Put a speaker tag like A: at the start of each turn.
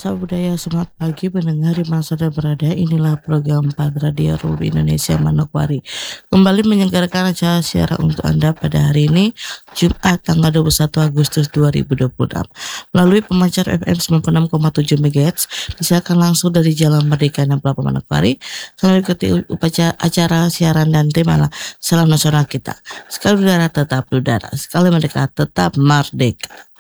A: Sahabat budaya, semangat pagi pendengar di masa dan berada. Inilah program 4 Radio Republik Indonesia Manokwari. Kembali menyegarkan acara siaran untuk Anda pada hari ini, Jumat tanggal 21 Agustus 2026. Melalui pemancar FM 96,7 MHz, disiarkan langsung dari Jalan Merdeka 68 Manokwari. Sambil ikuti upacara acara siaran dan tema Salam Nasional kita. Sekali udara tetap udara, sekali merdeka tetap merdeka.